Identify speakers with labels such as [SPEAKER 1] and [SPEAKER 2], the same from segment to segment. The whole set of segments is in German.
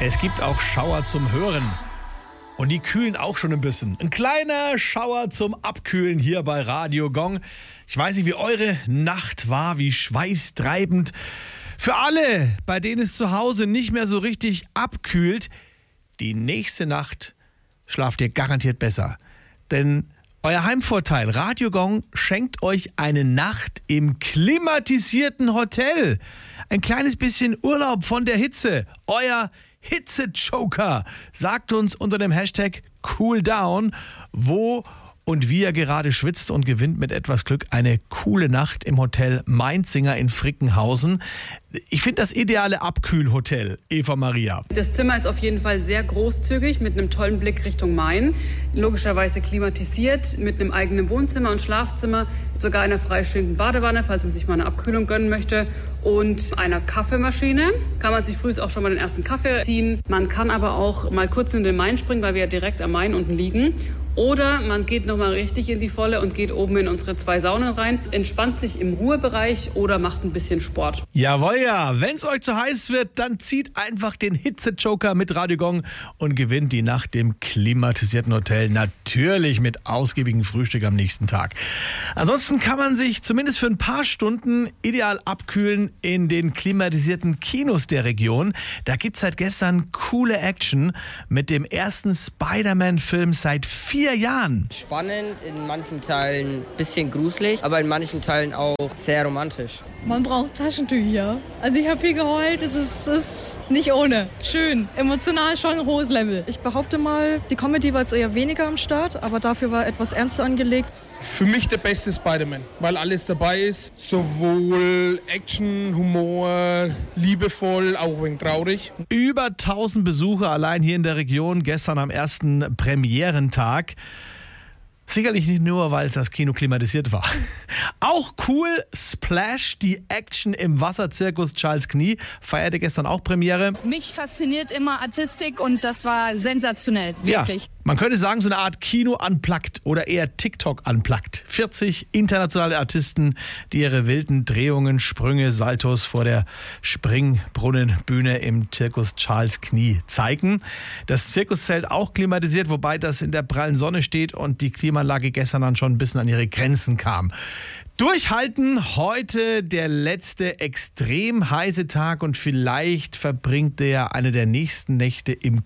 [SPEAKER 1] Es gibt auch Schauer zum Hören. Und die kühlen auch schon ein bisschen. Ein kleiner Schauer zum Abkühlen hier bei Radio Gong. Ich weiß nicht, wie eure Nacht war, wie schweißtreibend. Für alle, bei denen es zu Hause nicht mehr so richtig abkühlt, die nächste Nacht schlaft ihr garantiert besser. Denn euer Heimvorteil, Radio Gong, schenkt euch eine Nacht im klimatisierten Hotel. Ein kleines bisschen Urlaub von der Hitze. Euer Hitze-Joker sagt uns unter dem Hashtag CoolDown, wo und wie er gerade schwitzt und gewinnt mit etwas Glück eine coole Nacht im Hotel Mainzinger in Frickenhausen. Ich finde das ideale Abkühlhotel, Eva Maria.
[SPEAKER 2] Das Zimmer ist auf jeden Fall sehr großzügig mit einem tollen Blick Richtung Main. Logischerweise klimatisiert mit einem eigenen Wohnzimmer und Schlafzimmer, sogar einer freistehenden Badewanne, falls man sich mal eine Abkühlung gönnen möchte. Und einer Kaffeemaschine. Kann man sich früh auch schon mal den ersten Kaffee ziehen. Man kann aber auch mal kurz in den Main springen, weil wir ja direkt am Main unten liegen. Oder man geht nochmal richtig in die Volle und geht oben in unsere 2 Saunen rein, entspannt sich im Ruhebereich oder macht ein bisschen Sport.
[SPEAKER 1] Jawohl, ja. Wenn es euch zu heiß wird, dann zieht einfach den Hitze-Joker mit Radio Gong und gewinnt die Nacht im klimatisierten Hotel. Natürlich mit ausgiebigem Frühstück am nächsten Tag. Ansonsten kann man sich zumindest für ein paar Stunden ideal abkühlen in den klimatisierten Kinos der Region. Da gibt es seit gestern coole Action mit dem ersten Spider-Man-Film seit 4 Jahren.
[SPEAKER 3] Spannend, in manchen Teilen ein bisschen gruselig, aber in manchen Teilen auch sehr romantisch.
[SPEAKER 4] Man braucht Taschentücher. Also ich habe viel geheult, es ist nicht ohne. Schön, emotional schon ein hohes Level.
[SPEAKER 5] Ich behaupte mal, die Comedy war jetzt eher weniger am Start, aber dafür war etwas ernster angelegt.
[SPEAKER 6] Für mich der beste Spider-Man, weil alles dabei ist. Sowohl Action, Humor, liebevoll, auch ein wenig traurig.
[SPEAKER 1] Über 1000 Besucher allein hier in der Region, gestern am ersten Premierentag. Sicherlich nicht nur, weil das Kino klimatisiert war. Auch cool, Splash, die Action im Wasserzirkus Charles Knie, feierte gestern auch Premiere.
[SPEAKER 7] Mich fasziniert immer Artistik und das war sensationell, wirklich.
[SPEAKER 1] Ja, man könnte sagen, so eine Art Kino unplugged oder eher TikTok unplugged. 40 internationale Artisten, die ihre wilden Drehungen, Sprünge, Saltos vor der Springbrunnenbühne im Zirkus Charles Knie zeigen. Das Zirkuszelt auch klimatisiert, wobei das in der prallen Sonne steht und die Klimaanlage gestern dann schon ein bisschen an ihre Grenzen kam. Durchhalten, heute der letzte extrem heiße Tag und vielleicht verbringt er eine der nächsten Nächte im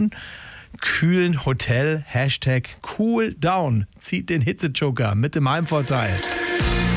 [SPEAKER 1] kühlen Hotel. Hashtag CoolDown. Zieht den Hitze-Joker mit dem Heimvorteil.